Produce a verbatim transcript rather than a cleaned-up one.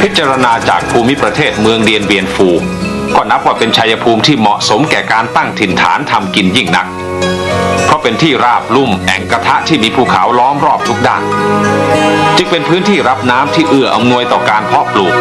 พิจารณาจากภูมิประเทศเมืองเดียนเบียนฟูก็นับว่าเป็นชัยภูมิที่เหมาะสมแก่การตั้งถิ่นฐานทำกินยิ่งนักเพราะเป็นที่ราบลุ่มแอ่งกระทะที่มีภูเขาล้อมรอบทุกด้านจึงเป็นพื้นที่รับน้ำที่เอื้ออำนวยต่อการเพาะปลูก